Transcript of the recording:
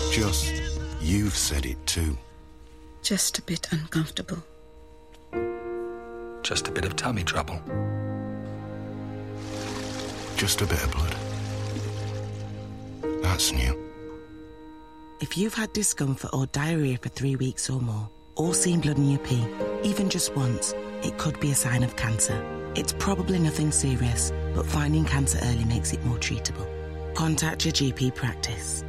Just, you've said it too. Just a bit uncomfortable. Just a bit of tummy trouble. Just a bit of blood. That's new. If you've had discomfort or diarrhea for 3 weeks or more, or seen blood in your pee, even just once, it could be a sign of cancer. It's probably nothing serious, but finding cancer early makes it more treatable. Contact your GP practice.